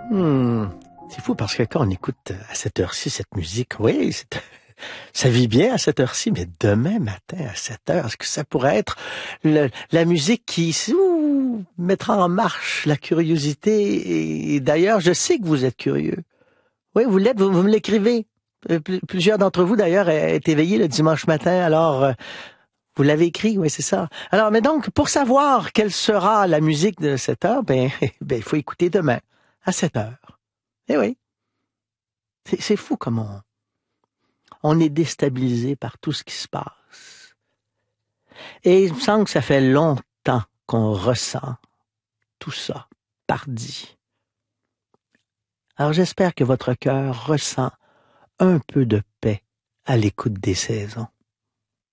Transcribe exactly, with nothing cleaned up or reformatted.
Hmm. C'est fou parce que quand on écoute à cette heure-ci cette musique, oui, c'est- ça vit bien à cette heure-ci, mais demain matin à sept heures, est-ce que ça pourrait être le- la musique qui ouh, mettra en marche la curiosité? Et d'ailleurs, je sais que vous êtes curieux. Oui, vous l'êtes, vous, vous me l'écrivez. Euh, pl- Plusieurs d'entre vous, d'ailleurs, est éveillés le dimanche matin, alors euh, vous l'avez écrit, oui, c'est ça. Alors, mais donc, pour savoir quelle sera la musique de cette heure, ben, ben, il faut écouter demain à sept heures. Eh oui. C'est c'est fou comment on, on est déstabilisé par tout ce qui se passe. Et il me semble que ça fait longtemps qu'on ressent tout ça, pardi. Alors j'espère que votre cœur ressent un peu de paix à l'écoute des saisons.